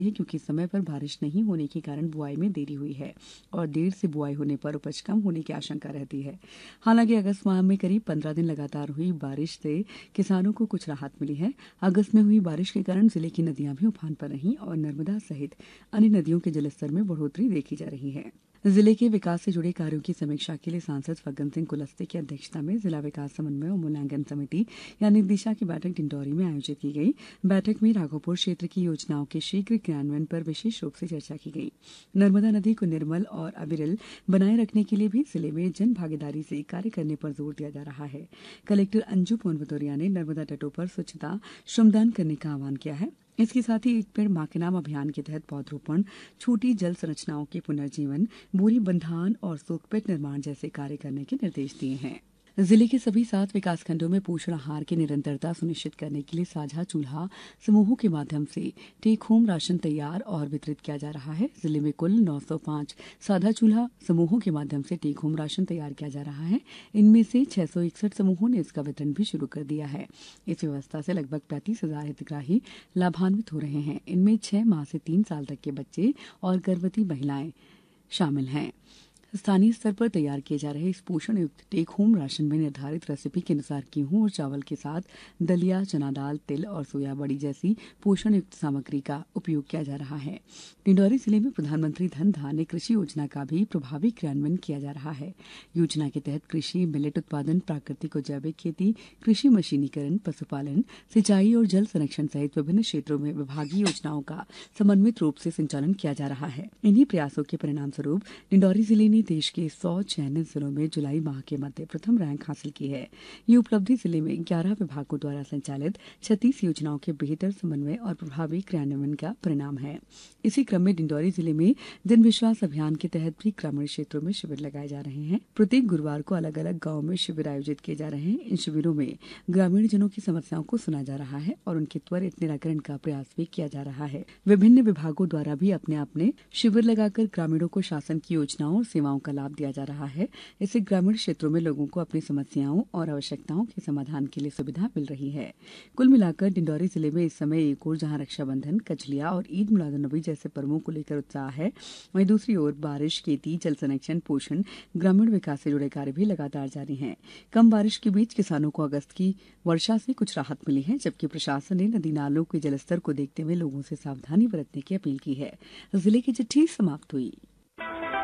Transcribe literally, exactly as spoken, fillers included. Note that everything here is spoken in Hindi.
है क्योंकि समय पर बारिश नहीं होने के कारण बुआई में देरी हुई है और देर से बुआई होने पर उपज कम होने की आशंका रहती है। हालांकि अगस्त माह में करीब पंद्रह दिन लगातार हुई बारिश से किसानों को कुछ राहत मिली है। अगस्त में हुई बारिश के कारण जिले की नदियां भी उफान पर रहीं और नर्मदा सहित अन्य नदियों के जलस्तर में बढ़ोतरी देखी जा रही है। जिले के विकास से जुड़े कार्यों की समीक्षा के लिए सांसद फग्गन सिंह कुलस्ते की अध्यक्षता में जिला विकास समन्वय और मूल्यांकन समिति यानी दिशा की बैठक डिंडौरी में आयोजित की गई। बैठक में राघोपुर क्षेत्र की योजनाओं के शीघ्र क्रियान्वयन पर विशेष रूप से चर्चा की गई। नर्मदा नदी को निर्मल और अविरल बनाए रखने के लिए भी जिले में जन भागीदारी से कार्य करने पर जोर दिया जा रहा है। कलेक्टर अंजू मोहन भदौरिया ने नर्मदा तटों पर स्वच्छता श्रमदान करने का आह्वान किया है। इसके साथ ही एक पेड़ मां के नाम अभियान के तहत पौधरोपण, छोटी जल संरचनाओं के पुनर्जीवन, बोरी बंधान और सोकपेट निर्माण जैसे कार्य करने के निर्देश दिए हैं। जिले के सभी सात विकासखंडों में पोषण आहार की निरंतरता सुनिश्चित करने के लिए साझा चूल्हा समूहों के माध्यम से टेक होम राशन तैयार और वितरित किया जा रहा है। जिले में कुल नौ सौ पाँच साझा चूल्हा समूहों के माध्यम से टेक होम राशन तैयार किया जा रहा है। इनमें से छह सौ इकसठ समूहों ने इसका वितरण भी शुरू कर दिया है। इस व्यवस्था से लगभग पैंतीस हजार हितग्राही लाभान्वित हो रहे हैं। इनमें छह माह से तीन साल तक के बच्चे और गर्भवती महिलाएं शामिल हैं। स्थानीय स्तर पर तैयार किए जा रहे इस पोषण युक्त टेक होम राशन में निर्धारित रेसिपी के अनुसार गेहूं और चावल के साथ दलिया, चना दाल, तिल और सोया बड़ी जैसी पोषण युक्त सामग्री का उपयोग किया जा रहा है। डिंडौरी जिले में प्रधानमंत्री धन धान्य कृषि योजना का भी प्रभावी क्रियान्वयन किया जा रहा है। योजना के तहत कृषि, मिलेट उत्पादन, प्राकृतिक और जैविक खेती, कृषि मशीनीकरण, पशुपालन, सिंचाई और जल संरक्षण सहित विभिन्न क्षेत्रों में विभागीय योजनाओं का समन्वित रूप से संचालन किया जा रहा है। इन्हीं प्रयासों के परिणाम स्वरूप डिंडौरी जिले ने देश के सौ चयनित जिलों में जुलाई माह के मध्य प्रथम रैंक हासिल की है। ये उपलब्धि जिले में ग्यारह विभागों द्वारा संचालित छत्तीस योजनाओं के बेहतर समन्वय और प्रभावी क्रियान्वयन का परिणाम है। इसी क्रम में डिंडौरी जिले में जन विश्वास अभियान के तहत भी ग्रामीण क्षेत्रों में शिविर लगाए जा रहे हैं। प्रत्येक गुरुवार को अलग अलग गाँव में शिविर आयोजित किए जा रहे हैं। इन शिविरों में ग्रामीण जनों की समस्याओं को सुना जा रहा है और उनके त्वरित निराकरण का प्रयास भी किया जा रहा है। विभिन्न विभागों द्वारा भी अपने अपने शिविर लगाकर ग्रामीणों को शासन की योजनाओं और सेवाओं का लाभ दिया जा रहा है। इससे ग्रामीण क्षेत्रों में लोगों को अपनी समस्याओं और आवश्यकताओं के समाधान के लिए सुविधा मिल रही है। कुल मिलाकर डिंडौरी जिले में इस समय एक ओर जहां रक्षाबंधन, कजलिया और ईद मिलादुन्नबी जैसे पर्वों को लेकर उत्साह है, वहीं दूसरी ओर बारिश, खेती, जल संरक्षण, पोषण, ग्रामीण विकास से जुड़े कार्य भी लगातार जारी हैं। कम बारिश के बीच किसानों को अगस्त की वर्षा से कुछ राहत मिली है, जबकि प्रशासन ने नदी नालों के जलस्तर को देखते हुए लोगों से सावधानी बरतने की अपील की है। जिले की चिट्ठी समाप्त हुई।